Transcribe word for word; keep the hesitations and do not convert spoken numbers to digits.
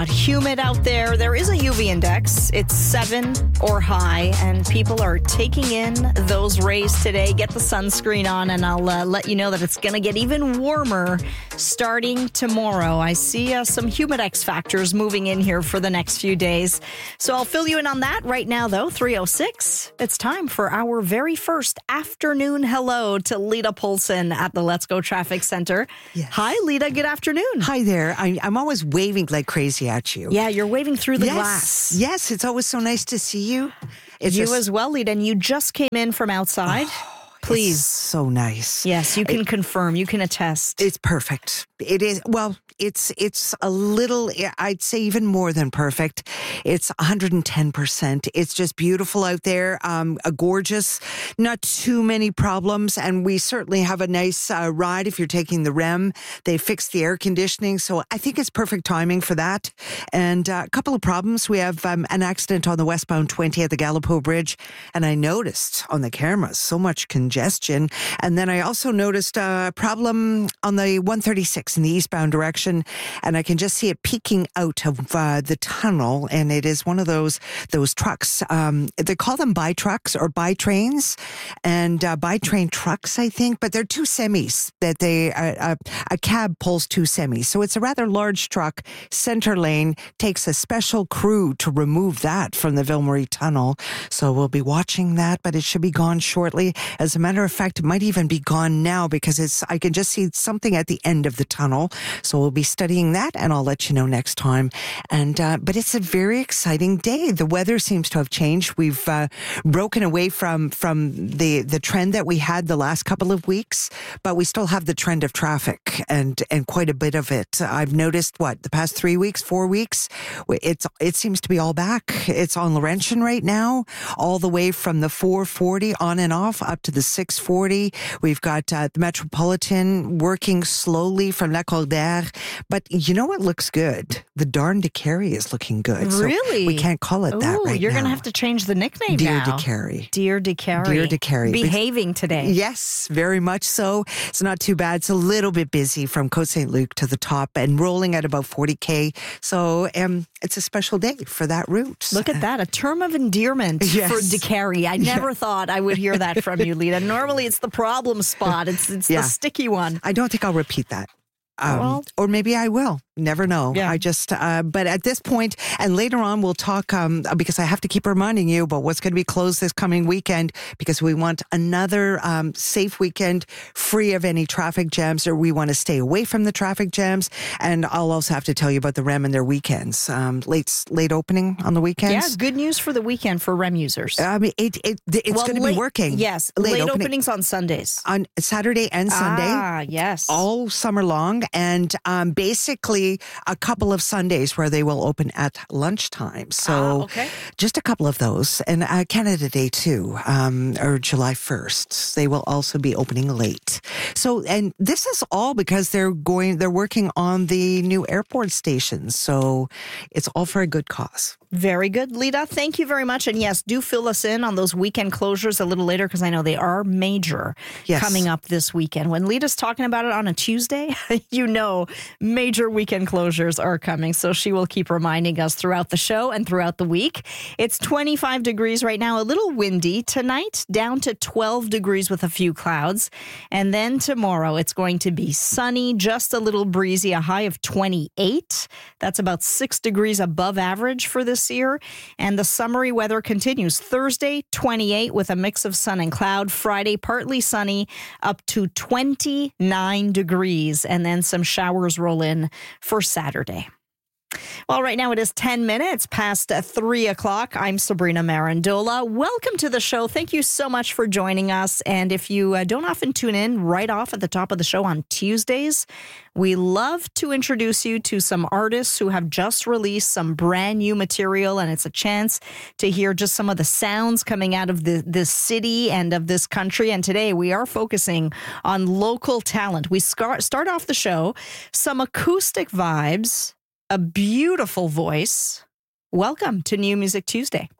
but humid out there. There is a U V index. It's seven or high, and people are taking in those rays today. Get the sunscreen on, and I'll uh, let you know that it's going to get even warmer starting tomorrow. I see uh, some Humidex factors moving in here for the next few days. So I'll fill you in on that right now, though. three oh six. It's time for our very first afternoon hello to Lita Polson at the Let's Go Traffic Center. Yes. Hi, Lita. Good afternoon. Hi there. I, I'm always waving like crazy at you. Yeah, you're waving through the yes. glass. Yes, it's always so nice to see you. It's you a, as well, Lita, and you just came in from outside. Oh, Please. It's so nice. Yes, you can it, confirm. You can attest. It's perfect. It is. Well, it's it's a little, I'd say even more than perfect. It's one hundred ten percent. It's just beautiful out there. Um, a gorgeous, not too many problems. And we certainly have a nice uh, ride if you're taking the R E M. They fixed the air conditioning. So I think it's perfect timing for that. And uh, a couple of problems. We have um, an accident on the westbound twenty at the Gallipo Bridge. And I noticed on the cameras so much congestion. And then I also noticed a problem on the one thirty-six in the eastbound direction. And I can just see it peeking out of uh, the tunnel. And it is one of those those trucks. Um, they call them by trucks or by trains. And uh, by train trucks, I think. But they're two semis that they, uh, uh, a cab pulls two semis. So it's a rather large truck. Center lane takes a special crew to remove that from the Ville-Marie tunnel. So we'll be watching that, but it should be gone shortly. As a matter of fact, it might even be gone now because it's, I can just see something at the end of the tunnel. So we'll be studying that, and I'll let you know next time. And uh, but it's a very exciting day. The weather seems to have changed. We've uh, broken away from from the the trend that we had the last couple of weeks, but we still have the trend of traffic and and quite a bit of it. I've noticed what the past three weeks, four weeks, it's it seems to be all back. It's on Laurentian right now, all the way from the four forty on and off up to the six forty. We've got uh, the Metropolitan working slowly from La Cordaire. But you know what looks good? The Darn de Carey is looking good. Really? So we can't call it that Ooh, right you're now. going to have to change the nickname Dear now. de Carey. Dear de Carey. Dear de Carey. Behaving today. Yes, very much so. It's not too bad. It's a little bit busy from Côte Saint Luc to the top and rolling at about forty K. So um, it's a special day for that route. Look at that. A term of endearment Yes. for de Carey. I never Yeah. thought I would hear that from you, Lita. Normally it's the problem spot. It's, it's Yeah. the sticky one. I don't think I'll repeat that. Um, Well- or maybe I will. Never know. Yeah. I just, uh, but at this point, and later on, we'll talk, um, because I have to keep reminding you about what's going to be closed this coming weekend, because we want another um, safe weekend free of any traffic jams, or we want to stay away from the traffic jams. And I'll also have to tell you about the R E M and their weekends. Um, late, late opening on the weekends. Yeah, good news for the weekend for R E M users. I mean, it, it, it's Well, going to late- be working. Yes, Late late, opening. openings on Sundays. On Saturday and Sunday. Ah, yes. All summer long, and um, basically a couple of Sundays where they will open at lunchtime. So Ah, okay. just a couple of those. And uh, Canada Day too, um, or July first. They will also be opening late. So, and this is all because they're going, they're working on the new airport stations. So it's all for a good cause. Very good. Lita, thank you very much. And yes, do fill us in on those weekend closures a little later because I know they are major Yes. coming up this weekend. When Lita's talking about it on a Tuesday, you know major weekend closures are coming. So she will keep reminding us throughout the show and throughout the week. It's twenty-five degrees right now, a little windy. Tonight, down to twelve degrees with a few clouds. And then tomorrow, it's going to be sunny, just a little breezy, a high of twenty-eight. That's about six degrees above average for this year. And the summery weather continues. Thursday, twenty-eight with a mix of sun and cloud. Friday, partly sunny, up to twenty-nine degrees. And then some showers roll in for Saturday. Well, right now it is ten minutes past three o'clock. I'm Sabrina Marandola. Welcome to the show. Thank you so much for joining us. And if you uh, don't often tune in right off at the top of the show on Tuesdays, we love to introduce you to some artists who have just released some brand new material. And it's a chance to hear just some of the sounds coming out of the, this city and of this country. And today we are focusing on local talent. We start, start off the show, some acoustic vibes, a beautiful voice. Welcome to New Music Tuesday.